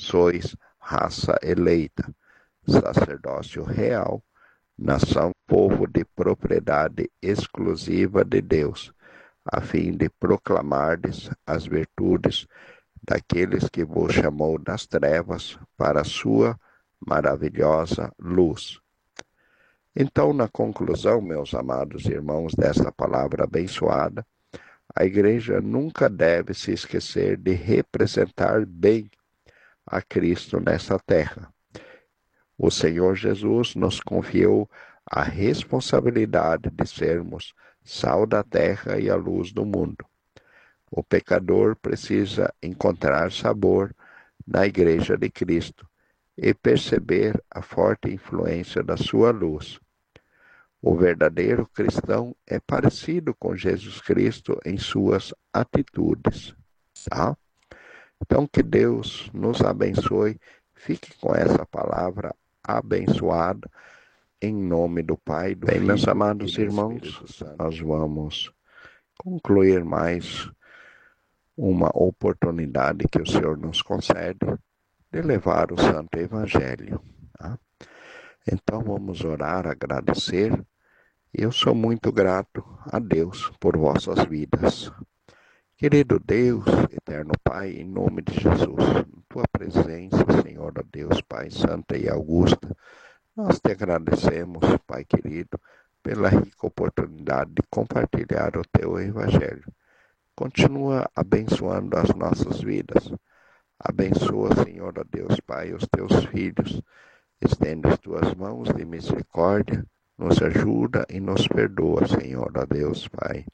sois raça eleita, sacerdócio real, nação, povo de propriedade exclusiva de Deus, a fim de proclamardes as virtudes daqueles que vos chamou das trevas para a sua maravilhosa luz. Então, na conclusão, meus amados irmãos, desta palavra abençoada, a igreja nunca deve se esquecer de representar bem a Cristo nessa terra. O Senhor Jesus nos confiou a responsabilidade de sermos sal da terra e a luz do mundo. O pecador precisa encontrar sabor na Igreja de Cristo e perceber a forte influência da sua luz. O verdadeiro cristão é parecido com Jesus Cristo em suas atitudes. Tá? Então, que Deus nos abençoe. Fique com essa palavra abençoada, em nome do Pai, do Filho, meus amados irmãos, nós vamos concluir mais uma oportunidade que o Senhor nos concede de levar o Santo Evangelho. Tá? Então vamos orar, agradecer. Eu sou muito grato a Deus por vossas vidas. Querido Deus, eterno Pai, em nome de Jesus, em tua presença, Senhor, ó Deus, Pai Santa e Augusta, nós te agradecemos, Pai querido, pela rica oportunidade de compartilhar o teu Evangelho. Continua abençoando as nossas vidas. Abençoa, Senhor, ó Deus, Pai, os teus filhos. Estende as tuas mãos de misericórdia, nos ajuda e nos perdoa, Senhor, ó Deus, Pai.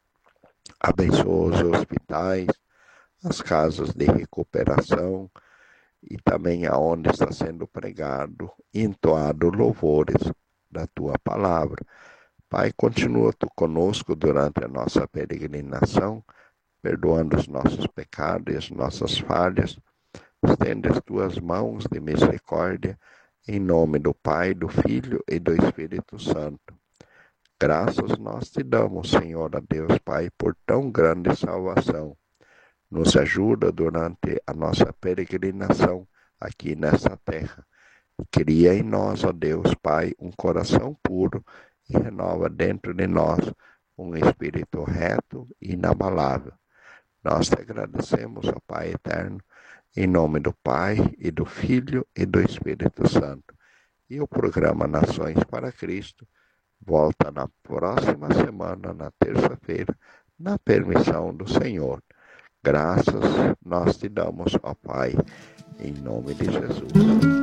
Abençoa os hospitais, as casas de recuperação e também aonde está sendo pregado e entoado louvores da tua palavra. Pai, continua tu conosco durante a nossa peregrinação, perdoando os nossos pecados e as nossas falhas. Estende as tuas mãos de misericórdia, em nome do Pai, do Filho e do Espírito Santo. Graças nós te damos, Senhor, a Deus Pai, por tão grande salvação. Nos ajuda durante a nossa peregrinação aqui nessa terra. Cria em nós, ó Deus Pai, um coração puro e renova dentro de nós um espírito reto e inabalável. Nós te agradecemos, ó Pai eterno, em nome do Pai e do Filho e do Espírito Santo. E o programa Nações para Cristo volta na próxima semana, na terça-feira, na permissão do Senhor. Graças nós te damos, ó Pai, em nome de Jesus.